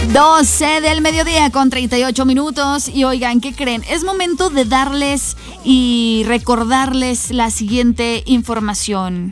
12 del mediodía con 38 minutos. Y oigan, ¿qué creen? Es momento de darles y recordarles la siguiente información.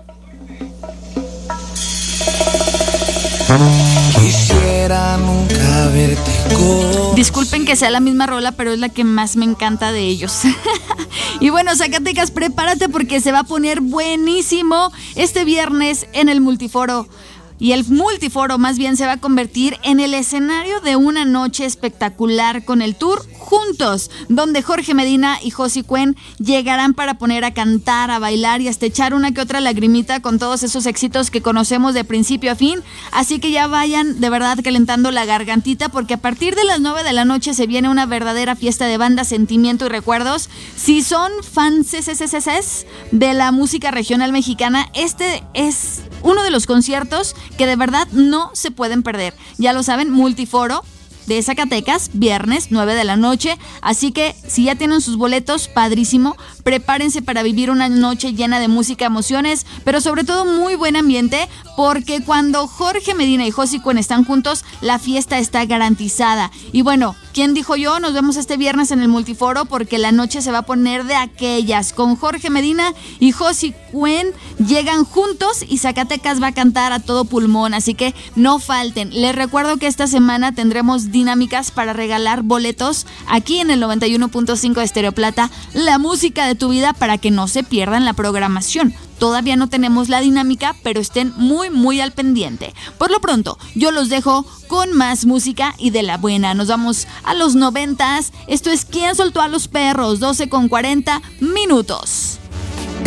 Quisiera nunca verte con... Disculpen que sea la misma rola, pero es la que más me encanta de ellos. Y bueno, Zacatecas, prepárate porque se va a poner buenísimo este viernes en el Multiforo. Y el Multiforo más bien se va a convertir en el escenario de una noche espectacular con el tour Juntos, donde Jorge Medina y Josie Cuen llegarán para poner a cantar, a bailar y hasta echar una que otra lagrimita con todos esos éxitos que conocemos de principio a fin. Así que ya vayan de verdad calentando la gargantita porque a partir de las 9 de la noche se viene una verdadera fiesta de banda, sentimiento y recuerdos. Si son fans de la música regional mexicana, este es uno de los conciertos que de verdad no se pueden perder. Ya lo saben, Multiforo de Zacatecas, viernes 9 de la noche, así que si ya tienen sus boletos, padrísimo, prepárense para vivir una noche llena de música, emociones, pero sobre todo muy buen ambiente, porque cuando Jorge Medina y Josie Cuen están juntos, la fiesta está garantizada. Y bueno, ¿quién dijo yo? Nos vemos este viernes en el Multiforo porque la noche se va a poner de aquellas, con Jorge Medina y Josie Cuen llegan juntos y Zacatecas va a cantar a todo pulmón, así que no falten. Les recuerdo que esta semana tendremos dinámicas para regalar boletos aquí en el 91.5 de Estéreo Plata, la música de tu vida, para que no se pierdan la programación. Todavía no tenemos la dinámica, pero estén muy al pendiente. Por lo pronto, yo los dejo con más música y de la buena. Nos vamos a los 90s. Esto es ¿Quién soltó a los perros? 12 con 40 minutos.